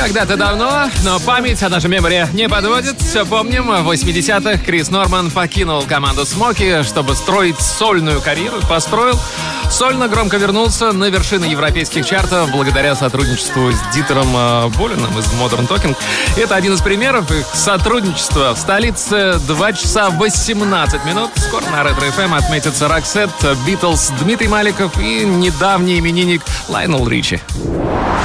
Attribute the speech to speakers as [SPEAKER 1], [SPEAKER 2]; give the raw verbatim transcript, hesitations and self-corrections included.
[SPEAKER 1] Когда-то давно, но память, она же мемори, не подводит. Все помним, в восьмидесятых Крис Норман покинул команду Смоки, чтобы строить сольную карьеру. Построил. Сольно громко вернулся на вершины европейских чартов благодаря сотрудничеству с Дитером Болином из Modern Talking. Это один из примеров их сотрудничества. В столице два часа восемнадцать минут. Скоро на Ретро эф эм отметится Роксет, Битлз, Дмитрий Маликов и недавний именинник Лайонел Ричи.